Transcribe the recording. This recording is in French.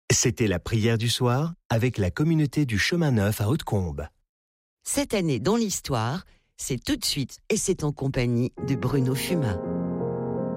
C'était la prière du soir avec la communauté du Chemin Neuf à Hautecombe. Cette année dans l'histoire, c'est tout de suite et c'est en compagnie de Bruno Fuma.